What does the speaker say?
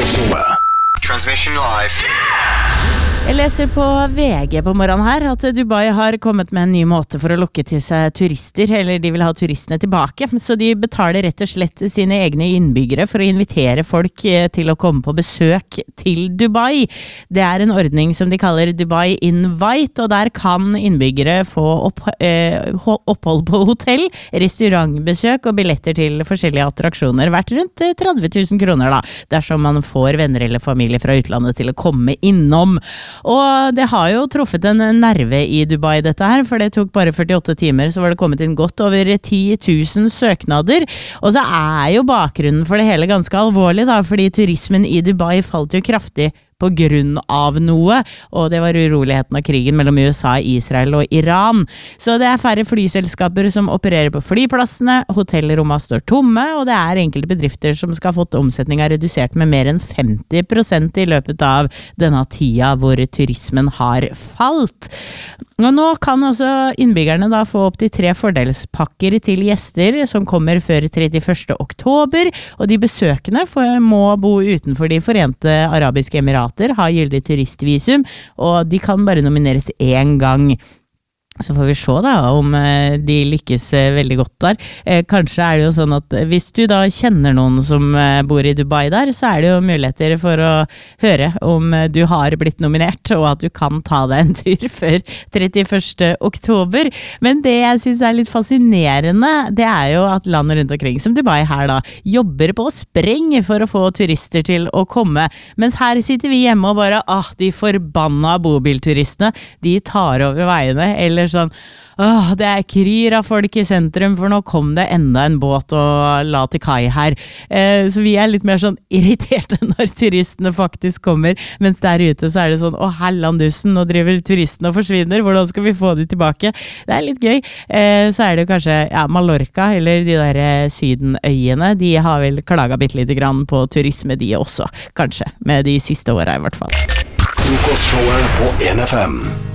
Transmission live. Jeg leser på VG på morgenen her at Dubai har kommet med en ny måte for å lokke til seg turister, eller de vil ha turistene tilbake, så de betaler rett og slett sine egne innbyggere for å invitere folk til å komme på besøk til Dubai. Det er en ordning som de kaller Dubai Invite, og der kan innbyggere få opphold på hotell, restaurantbesøk og billetter til forskjellige attraksjoner, verdt rundt 30 000 kroner da, dersom man får venner eller familie fra utlandet til å komme innom. Og det har jo truffet en nerve i Dubai dette her, for det tok bare 48 timer, så var det kommet inn godt over 10 000 søknader. Og så er jo bakgrunnen for det hele ganske alvorlig da, fordi turismen i Dubai falt jo kraftig på grunn av noe, og det var uroligheten av krigen mellom USA, Israel og Iran. Så det er færre flyselskaper som opererer på flyplassene, hotellrommene står tomme, og det er enkelte bedrifter som skal ha fått omsetningen redusert med mer enn 50% i løpet av denne tida hvor turismen har falt. Og nå kan også innbyggerne da få opp til 3 fordelspakker til gjester som kommer før 31. oktober, og de besøkende må bo utenfor de Forente Arabiske Emirater, har gyldig turistvisum, og de kan bare nomineres én gang. Så får vi se da om de lykkes veldig godt der. Kanskje er det jo sånn at hvis du da kjenner noen som bor i Dubai der, så er det jo muligheter for å høre om du har blitt nominert, og at du kan ta deg en tur før 31. oktober. Men det jeg synes er litt fascinerende, det er jo at land rundt omkring, som Dubai her da, jobber på spreng for å få turister til å komme. Mens her sitter vi hjemme og bare, de forbanna bobilturistene, de tar over veiene, eller sånn, det er kryr av folk i sentrum, for nå kom det enda en båt og la til kai her. Så vi er litt mer sånn irriterte når turistene faktisk kommer, mens der ute så er det sånn, hellandussen, nå driver turistene og forsvinner, hvordan skal vi få de tilbake? Det er litt gøy. Så er det jo kanskje, Mallorca, eller de der sydenøyene, de har vel klaget bitte lite grann på turisme de også, kanskje, med de siste årene i hvert fall. Frokostshowet på 1FM.